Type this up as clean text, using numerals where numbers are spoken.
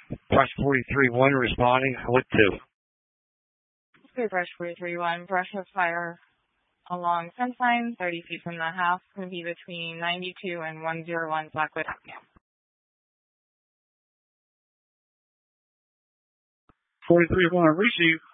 Brush 43-1 responding. What to? Okay, Brush 43-1. Brush of fire along fence line, 30 feet from the house. Going to be between 92 and 101 Blackwood Avenue. 43-1, receive.